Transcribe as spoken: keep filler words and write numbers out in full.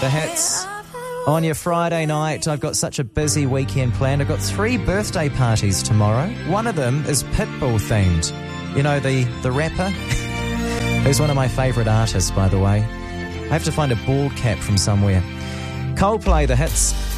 the hits. On your Friday night, I've got such a busy weekend planned. I've got three birthday parties tomorrow. One of them is Pitbull themed. You know, the, the rapper? Who's one of my favourite artists, by the way. I have to find a bald cap from somewhere. Coldplay, the hits.